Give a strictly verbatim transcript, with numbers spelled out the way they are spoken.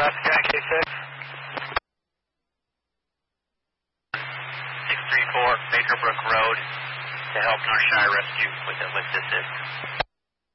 Nebraska County K six. six three four Baker Brook Road to help North Shire Rescue with a lift assist.